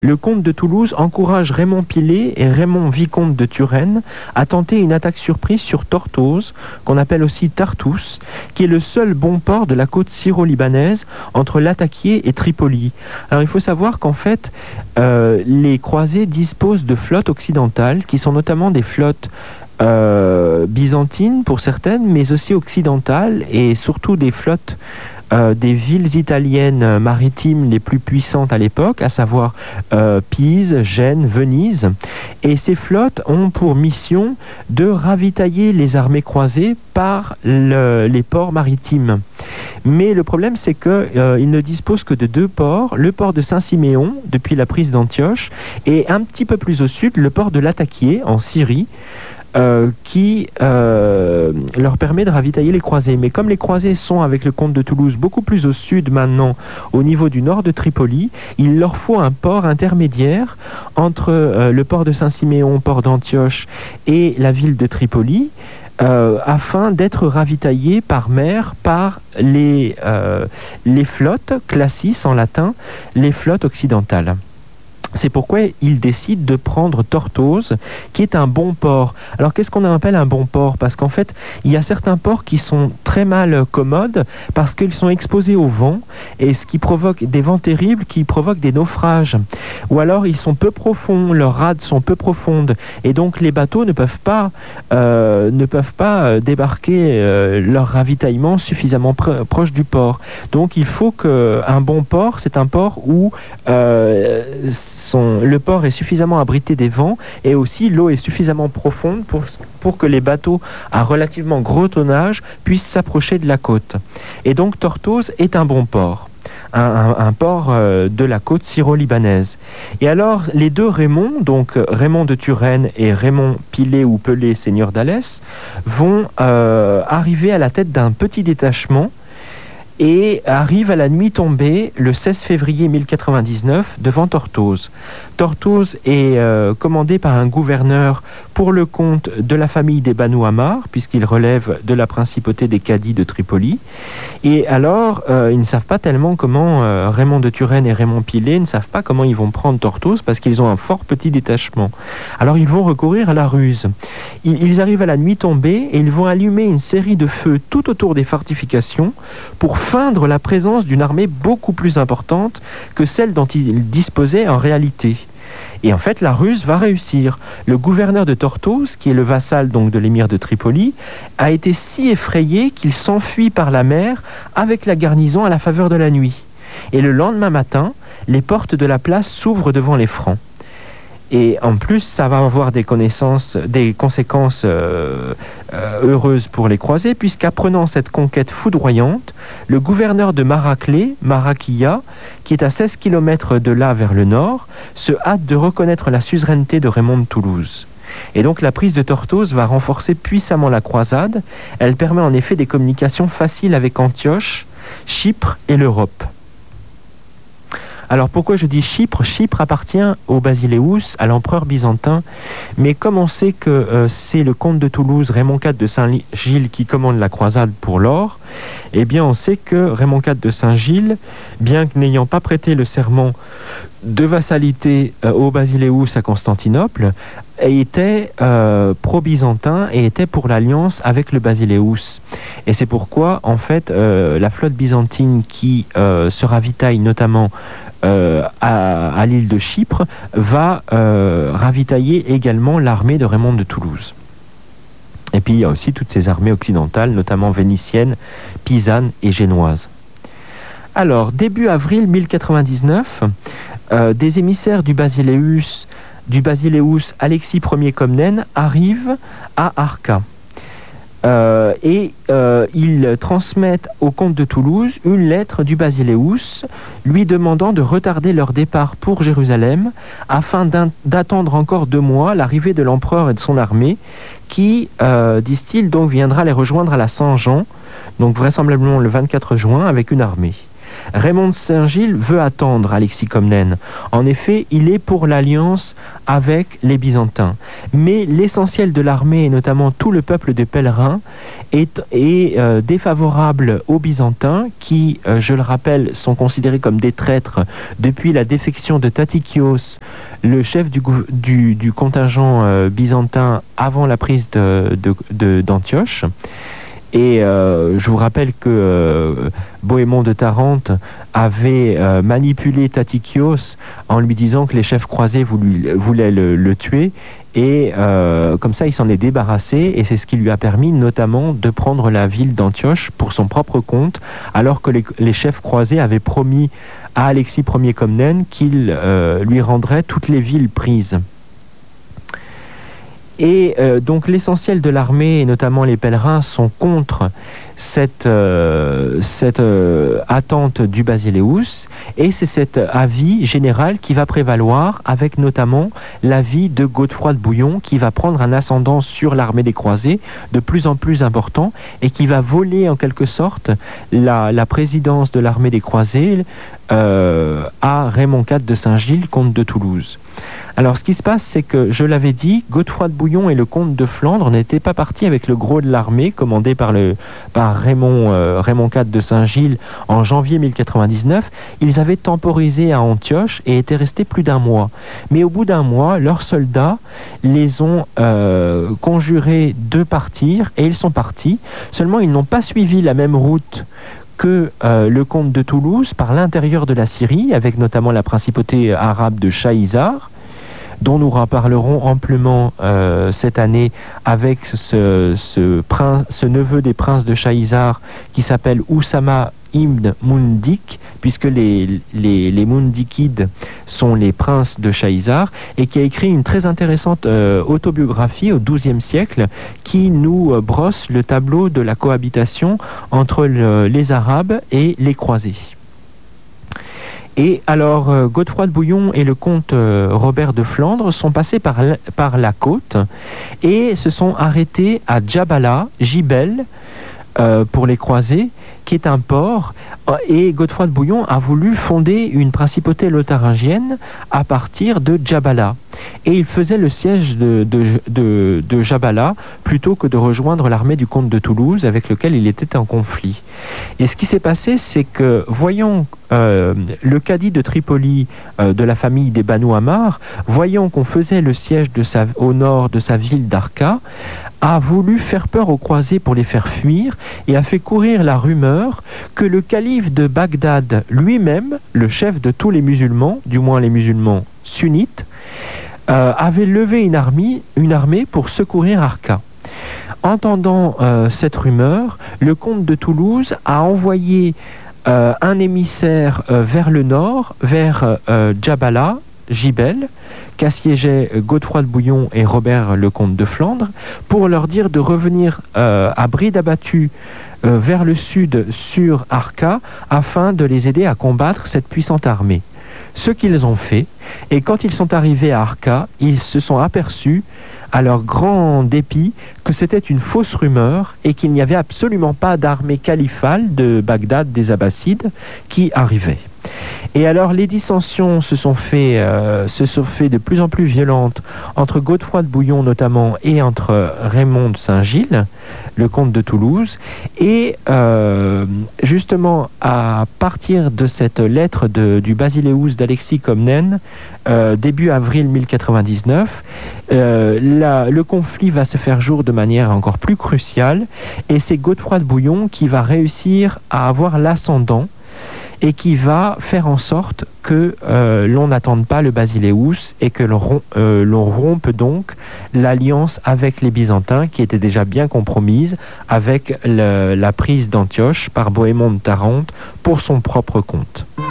le comte de Toulouse encourage Raymond Pillet et Raymond vicomte de Turenne à tenter une attaque surprise sur Tortosa, qu'on appelle aussi Tartous, qui est le seul bon port de la côte syro-libanaise entre Latakié et Tripoli. Alors il faut savoir qu'en fait, les croisés disposent de flottes occidentales, qui sont notamment des flottes byzantines pour certaines, mais aussi occidentales, et surtout des flottes des villes italiennes maritimes les plus puissantes à l'époque, à savoir Pise, Gênes, Venise. Et ces flottes ont pour mission de ravitailler les armées croisées par les ports maritimes. Mais le problème, c'est qu'ils ne disposent que de 2 ports, le port de Saint-Siméon, depuis la prise d'Antioche, et un petit peu plus au sud, le port de Latakié, en Syrie, qui leur permet de ravitailler les croisés. Mais comme les croisés sont, avec le comte de Toulouse, beaucoup plus au sud maintenant, au niveau du nord de Tripoli, il leur faut un port intermédiaire entre le port de Saint-Siméon, port d'Antioche, et la ville de Tripoli, afin d'être ravitaillés par mer par les flottes, classis en latin, les flottes occidentales. C'est pourquoi il décide de prendre Tortosa, qui est un bon port. Alors qu'est-ce qu'on appelle un bon port? Parce qu'en fait, il y a certains ports qui sont très mal commodes parce qu'ils sont exposés au vent, et ce qui provoque des vents terribles qui provoquent des naufrages. Ou alors ils sont peu profonds, leurs rades sont peu profondes, et donc les bateaux ne peuvent pas débarquer leur ravitaillement suffisamment proche du port. Donc il faut qu'un bon port, c'est un port où le port est suffisamment abrité des vents, et aussi l'eau est suffisamment profonde pour que les bateaux à relativement gros tonnage puissent s'approcher de la côte. Et donc Tortosa est un bon port, un port de la côte syro-libanaise. Et alors les 2 Raymond, donc Raymond de Turenne et Raymond Pillet ou Pelé, seigneur d'Alès, vont arriver à la tête d'un petit détachement et arrive à la nuit tombée, le 16 février 1099, devant Tortosa. Tortosa est commandé par un gouverneur pour le compte de la famille des Banu Ammar, puisqu'il relève de la principauté des Cadis de Tripoli. Et alors, ils ne savent pas tellement comment, Raymond de Turenne et Raymond Pillet ne savent pas comment ils vont prendre Tortosa, parce qu'ils ont un fort petit détachement. Alors ils vont recourir à la ruse. Ils arrivent à la nuit tombée et ils vont allumer une série de feux tout autour des fortifications pour feindre la présence d'une armée beaucoup plus importante que celle dont ils disposaient en réalité. Et en fait, la ruse va réussir. Le gouverneur de Tortosa, qui est le vassal donc de l'émir de Tripoli, a été si effrayé qu'il s'enfuit par la mer avec la garnison à la faveur de la nuit. Et le lendemain matin, les portes de la place s'ouvrent devant les Francs. Et en plus, ça va avoir des conséquences heureuses pour les croisés, puisqu'apprenant cette conquête foudroyante, le gouverneur de Marakia, qui est à 16 km de là vers le nord, se hâte de reconnaître la suzeraineté de Raymond de Toulouse. Et donc la prise de Tortosa va renforcer puissamment la croisade. Elle permet en effet des communications faciles avec Antioche, Chypre et l'Europe. Alors pourquoi je dis Chypre? Chypre appartient au Basileus, à l'empereur byzantin, mais comme on sait que c'est le comte de Toulouse, Raymond IV de Saint-Gilles, qui commande la croisade pour l'or, eh bien on sait que Raymond IV de Saint-Gilles, bien que n'ayant pas prêté le serment de vassalité au Basileus à Constantinople, était pro-byzantin et était pour l'alliance avec le Basileus. Et c'est pourquoi, en fait, la flotte byzantine qui se ravitaille notamment à l'île de Chypre va ravitailler également l'armée de Raymond de Toulouse. Et puis il y a aussi toutes ces armées occidentales, notamment vénitiennes, pisanes et génoises. Alors, début avril 1099, des émissaires du Basileus Alexis Ier Comnène arrivent à Arca. Et ils transmettent au comte de Toulouse une lettre du Basileus lui demandant de retarder leur départ pour Jérusalem afin d'attendre encore 2 mois l'arrivée de l'empereur et de son armée qui, disent-ils, donc viendra les rejoindre à la Saint-Jean, donc vraisemblablement le 24 juin avec une armée. Raymond de Saint-Gilles veut attendre Alexis Comnène. En effet, il est pour l'alliance avec les Byzantins. Mais l'essentiel de l'armée, et notamment tout le peuple des pèlerins, est défavorable aux Byzantins, qui, je le rappelle, sont considérés comme des traîtres depuis la défection de Tatikios, le chef du contingent byzantin avant la prise d'Antioche. Et je vous rappelle que Bohémond de Tarente avait manipulé Tatikios en lui disant que les chefs croisés voulaient le tuer. Et comme ça, il s'en est débarrassé, et c'est ce qui lui a permis notamment de prendre la ville d'Antioche pour son propre compte, alors que les chefs croisés avaient promis à Alexis Ier Comnène qu'il lui rendrait toutes les villes prises. Et donc l'essentiel de l'armée, et notamment les pèlerins, sont contre cette attente du Basileus, et c'est cet avis général qui va prévaloir, avec notamment l'avis de Godefroy de Bouillon, qui va prendre un ascendant sur l'armée des croisés de plus en plus important, et qui va voler en quelque sorte la présidence de l'armée des croisés à Raymond IV de Saint-Gilles, comte de Toulouse. Alors ce qui se passe, c'est que, je l'avais dit, Godefroy de Bouillon et le comte de Flandre n'étaient pas partis avec le gros de l'armée commandé par Raymond IV de Saint-Gilles en janvier 1099. Ils avaient temporisé à Antioche et étaient restés plus d'un mois. Mais au bout d'un mois, leurs soldats les ont conjurés de partir, et ils sont partis. Seulement, ils n'ont pas suivi la même route que le comte de Toulouse par l'intérieur de la Syrie, avec notamment la principauté arabe de Shaïzar, dont nous reparlerons amplement cette année avec ce neveu des princes de Shaïzar qui s'appelle Oussama ibn Mundik, puisque les Mundikides sont les princes de Shaïzar, et qui a écrit une très intéressante autobiographie au XIIe siècle qui nous brosse le tableau de la cohabitation entre les Arabes et les croisés. Et alors, Godefroy de Bouillon et le comte Robert de Flandre sont passés par la côte et se sont arrêtés à Djabala, Jibel, pour les croisés, qui est un port, et Godefroy de Bouillon a voulu fonder une principauté lotharingienne à partir de Djabala. Et il faisait le siège de Djabala plutôt que de rejoindre l'armée du comte de Toulouse avec lequel il était en conflit. Et ce qui s'est passé, c'est que, voyant le cadi de Tripoli de la famille des Banu Ammar, voyant qu'on faisait le siège au nord de sa ville d'Arka, a voulu faire peur aux croisés pour les faire fuir, et a fait courir la rumeur que le calife de Bagdad lui-même, le chef de tous les musulmans, du moins les musulmans sunnites, avait levé une armée pour secourir Arka. Entendant cette rumeur, le comte de Toulouse a envoyé un émissaire vers le nord, vers Djabala, Jibel, qu'assiégeaient Godefroy de Bouillon et Robert le comte de Flandre, pour leur dire de revenir à bride abattue vers le sud sur Arka, afin de les aider à combattre cette puissante armée. Ce qu'ils ont fait, et quand ils sont arrivés à Arka, ils se sont aperçus, à leur grand dépit, que c'était une fausse rumeur et qu'il n'y avait absolument pas d'armée califale de Bagdad des Abbassides qui arrivait. Et alors les dissensions se sont fait de plus en plus violentes entre Godefroy de Bouillon notamment et entre Raymond de Saint-Gilles, le comte de Toulouse, et justement à partir de cette lettre du Basileus d'Alexis Comnène, début avril 1099, le conflit va se faire jour de manière encore plus cruciale, et c'est Godefroy de Bouillon qui va réussir à avoir l'ascendant et qui va faire en sorte que l'on n'attende pas le Basileus et que l'on rompe donc l'alliance avec les Byzantins, qui était déjà bien compromise avec la prise d'Antioche par Bohémond de Tarente pour son propre compte.